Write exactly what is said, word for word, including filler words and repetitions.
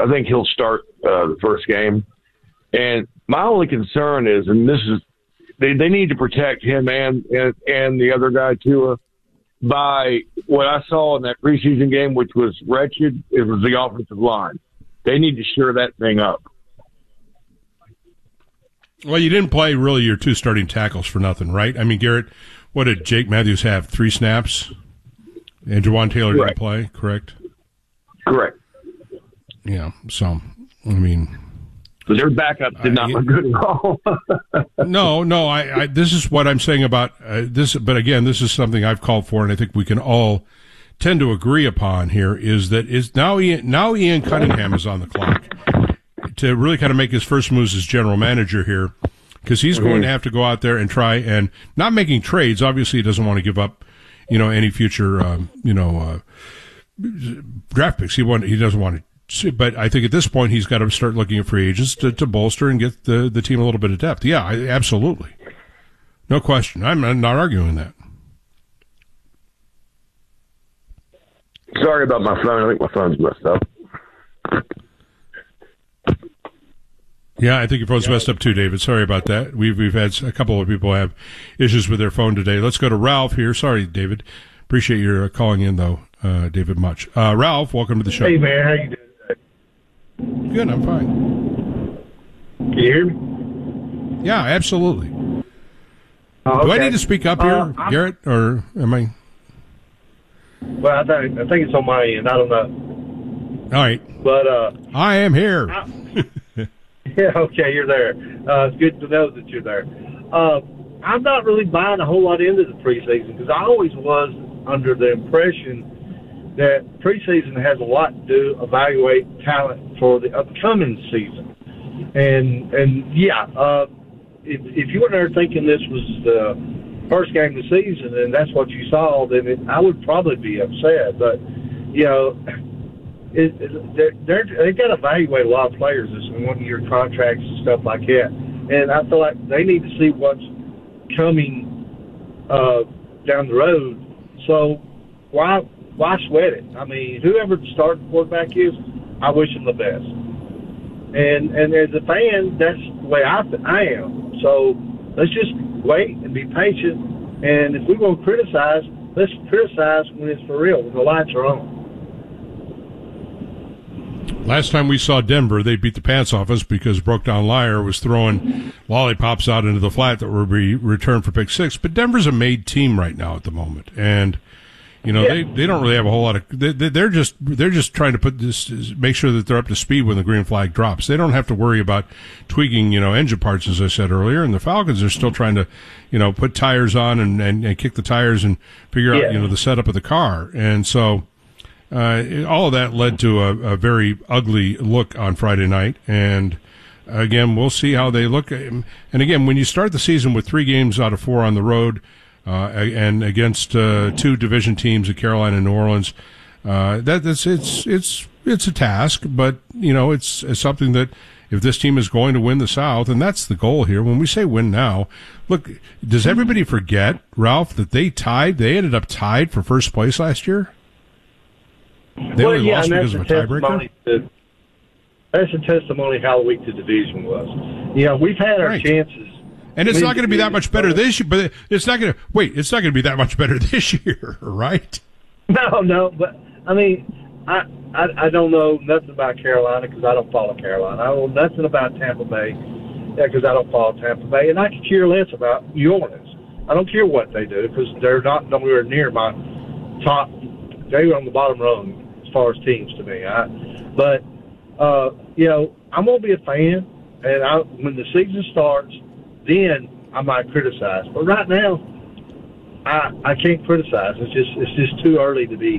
I think he'll start uh, the first game. And my only concern is, and this is, they, they need to protect him and, and, and the other guy, Tua, by what I saw in that preseason game, which was wretched. It was the offensive line. They need to shore that thing up. Well, you didn't play really your two starting tackles for nothing, right? I mean, Garrett, what did Jake Matthews have? Three snaps? And Jawan Taylor didn't play, correct? Correct. Yeah, so, I mean... Their backup did not look good at all. no, no, I, I, this is what I'm saying about uh, this, but again, this is something I've called for, and I think we can all tend to agree upon here, is that is now Ian, now Ian Cunningham is on the clock to really kind of make his first moves as general manager here, because he's mm-hmm. going to have to go out there and try, and not making trades. Obviously, he doesn't want to give up, you know, any future, um, you know, uh, draft picks. He want, he doesn't want to. But I think at this point he's got to start looking at free agents to, to bolster and get the, the team a little bit of depth. Yeah, I, absolutely. No question. I'm, I'm not arguing that. Sorry about my phone. I think my phone's messed up. Yeah, I think your phone's messed up too, David. Sorry about that. We've we've had a couple of people have issues with their phone today. Let's go to Ralph here. Sorry, David. Appreciate your calling in, though, uh, David, much. Uh, Ralph, welcome to the show. Hey, man. How you doing? Good, I'm fine. Can you hear me? Yeah, absolutely. Oh, okay. Do I need to speak up here, uh, Garrett, or am I? Well, I think, I think it's on my end. I don't know. All right. But uh, I am here. I, yeah, okay, you're there. Uh, it's good to know that you're there. Uh, I'm not really buying a whole lot into the preseason because I always was under the impression that preseason has a lot to do evaluate talent for the upcoming season. And, and yeah, uh, if, if you were there thinking this was the first game of the season and that's what you saw, then it, I would probably be upset. But, you know, it, it, they're, they're, they've got to evaluate a lot of players this one-year contracts and stuff like that. And I feel like they need to see what's coming uh, down the road. So why why sweat it? I mean, whoever the starting quarterback is, I wish him the best. And and as a fan, that's the way I, I am. So let's just wait and be patient. And if we want to criticize, let's criticize when it's for real, when the lights are on. Last time we saw Denver, they beat the pants off us because Broke Down Liar was throwing lollipops out into the flat that were be returned for pick six. But Denver's a made team right now at the moment, and you know yeah. they, they don't really have a whole lot of. They, they're just they're just trying to put this make sure that they're up to speed when the green flag drops. They don't have to worry about tweaking you know engine parts, as I said earlier. And the Falcons are still trying to you know put tires on and, and, and kick the tires and figure yeah. out you know the setup of the car, and so. Uh, all of that led to a, a very ugly look on Friday night, and again, we'll see how they look. And again, when you start the season with three games out of four on the road, uh, and against uh, two division teams in Carolina and New Orleans, uh, that that's it's it's it's a task, but you know it's, it's something that if this team is going to win the South, and that's the goal here. When we say win now, look, does everybody forget, Ralph, that they tied? They ended up tied for first place last year. They well, only yeah, lost and because of a tiebreaker? To, that's a testimony how weak the division was. You know, we've had our right. chances. And it's not going to be that much better this year, but it's not going to, wait, it's not going to be that much better this year, right? No, no, but, I mean, I I, I don't know nothing about Carolina because I don't follow Carolina. I don't know nothing about Tampa Bay because I don't follow Tampa Bay. And I can care less about New Orleans. I don't care what they do because they're not nowhere near my top. They were on the bottom rung as far as teams to me. I, but, uh, you know, I'm going to be a fan, and I, when the season starts, then I might criticize. But right now, I I can't criticize. It's just it's just too early to be